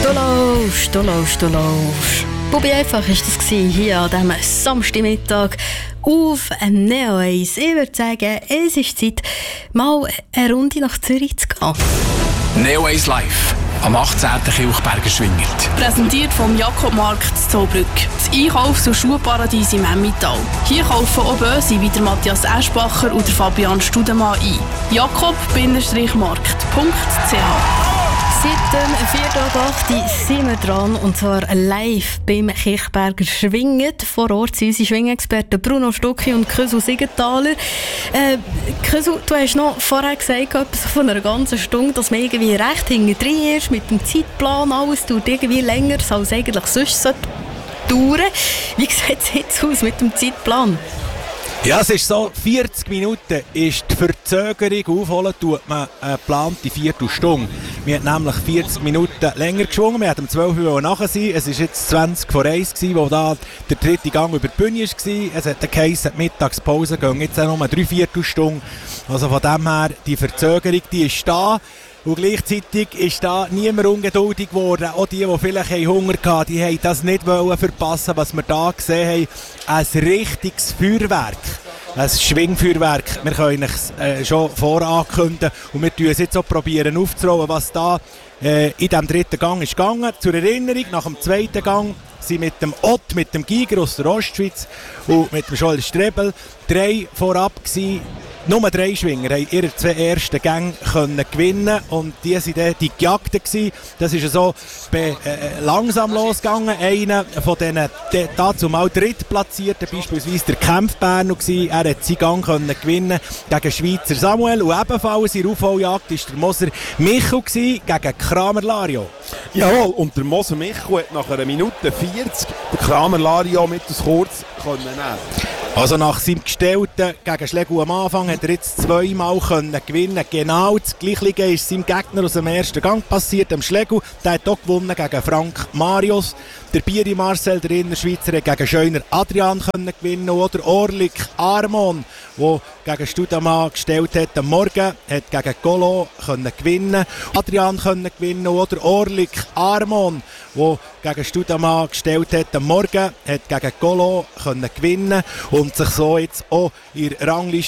Du laufst. Probier einfach war das hier an diesem Samstagmittag auf Neo 1. Ich würde sagen, es ist Zeit, mal eine Runde nach Zürich zu gehen. Neo 1 Live am 18. Kilchberger Schwingert. Präsentiert vom Jakobmarkt zu Zollbrück. Das Einkaufs- und Schuhparadies im Emmental. Hier kaufen auch Böse wie der Matthias Eschbacher und der Fabian Studemann ein. jakob-markt.ch. Seit dem 4.8. sind wir dran, und zwar live beim Kilchberger Schwingert. Vor Ort sind unsere Schwingexperten Bruno Stucki und Kösu Siegenthaler. Kösu, du hast noch vorher gesagt, etwas von einer ganzen Stunde, dass man irgendwie recht hinten ist mit dem Zeitplan. Alles dauert irgendwie länger, als eigentlich sonst dauern. Wie sieht es jetzt aus mit dem Zeitplan? Ja, es ist so, 40 Minuten ist die Verzögerung. Aufholen tut man eine geplante Viertelstunde. Wir haben nämlich 40 Minuten länger geschwungen. Wir hatten um 12 Uhr nachher sein. Es war jetzt 20 vor 1, wo da der dritte Gang über die Bühne war. Es hat geheißen, die Mittagspause gehen jetzt auch noch 3 Viertelstunden. Also von dem her, die Verzögerung, die ist da. Und gleichzeitig ist da niemand ungeduldig geworden. Auch die vielleicht Hunger hatten, die haben das nicht verpassen, was wir da gesehen haben. Ein richtiges Feuerwerk. Ein Schwingfeuerwerk. Wir können es schon vorankündigen. Und wir probieren es jetzt auch aufzurollen, was da in diesem dritten Gang ist gegangen. Zur Erinnerung, nach dem zweiten Gang sind mit dem Ott, mit dem Giger aus der Ostschweiz und mit dem Scholl Strebel 3 vorab gewesen. Nur 3 Schwinger haben ihre 2 ersten Gänge gewinnen, und die waren dann die Gejagten gewesen. Das ist so langsam losgegangen. Einer von diesen dazu mal Drittplatzierten, beispielsweise der Kempf-Berner, er hat seinen Gang gewinnen gegen Schweizer Samuel, und ebenfalls in der Aufholjagd war der Moser Michel gegen Kramer Lario. Jawohl, und der Moser Michel hat nach 1 Minute 40 den Kramer Lario mit uns kurz nehmen. Also nach seinem Gestellten gegen Schlegel am Anfang hat er jetzt 2-mal gewinnen. Genau das Gleiche ist seinem Gegner aus dem ersten Gang passiert, dem Schlegel. Der hat auch gewonnen gegen Frank Marius. Der Bieri Marcel, der Innerschweizer, hat gegen Scheuner Adrian gewinnen. Oder Orlik Armon, der gegen Studemann gestellt hat am Morgen, hat gegen Golo gewinnen. Adrian gewinnen. Oder Orlik Armon, der gegen Studemann gestellt hat am Morgen, hat gegen Golo gewinnen. Und sich so jetzt auch in der Rangliste